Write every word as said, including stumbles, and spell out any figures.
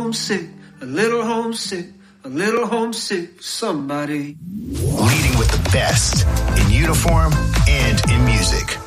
homesick, a little homesick, a little homesick for somebody. Leading with the best in uniform and in music.